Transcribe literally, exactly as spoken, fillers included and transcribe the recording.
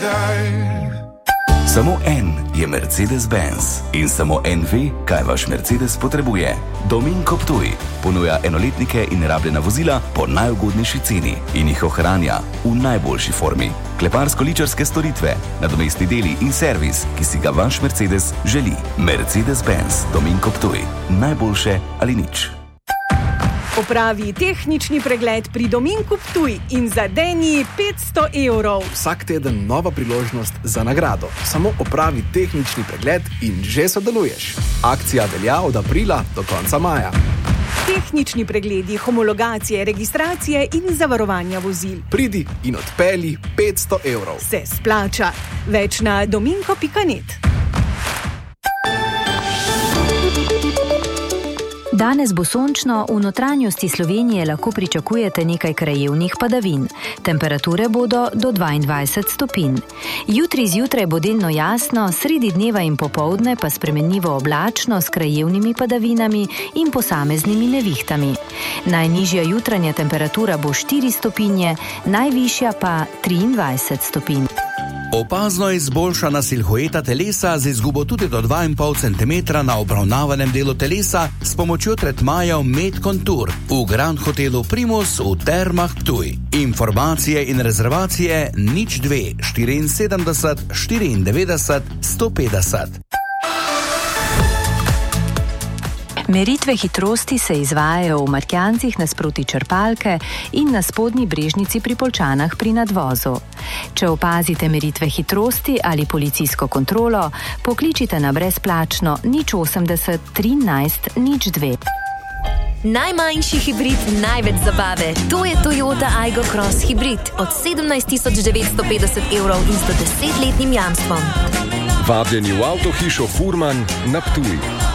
Samo en je Mercedes-Benz in samo en ve, kaj vaš Mercedes potrebuje. Dominko Ptuj ponuja enoletnike in rabljena vozila po najugodnejši ceni in jih ohranja v najboljši formi. Kleparsko-ličarske storitve, nadomestni deli in servis, ki si ga vaš Mercedes želi. Mercedes-Benz Dominko Ptuj. Najboljše ali nič. Opravi tehnični pregled pri Dominku Ptuj in zadeni petsto evrov. Vsak teden nova priložnost za nagrado. Samo opravi tehnični pregled in že sodeluješ. Akcija velja od aprila do konca maja. Tehnični pregledi, homologacije, registracije in zavarovanja vozil. Pridi in odpelji petsto evrov. Se splača. Več na dominko pika net. Danes bo sončno, v notranjosti Slovenije lahko pričakujete nekaj krajevnih padavin. Temperature bodo do dvaindvajset stopinj. Jutri zjutraj bo delno jasno, sredi dneva in popoldne pa spremenljivo oblačno s krajevnimi padavinami in posameznimi nevihtami. Najnižja jutranja temperatura bo štiri stopinje, najvišja pa triindvajset stopinj. Opazno izboljšana silhueta telesa z izgubo tudi do dva in pol centimetra na obravnavanem delu telesa s pomočjo tretmajev Med Contour v Grand Hotelu Primus v Termah Ptuj. Informacije in rezervacije nič dve štiriinsedemdeset štiriindevetdeset sto petdeset. Meritve hitrosti se izvajajo v Markjancih nasproti črpalke in na spodnji Brežnici pri Poljčanah pri nadvozu. Če opazite meritve hitrosti ali policijsko kontrolo, pokličite na brezplačno nič osemdeset trinajst nič dve. Najmanjši hibrid, največ zabave. To je Toyota Aygo Cross hibrid od sedemnajst tisoč devetsto petdeset evrov in sto deset letnim jamstvom. Vabljeni v avtohišo Furman na Ptuj.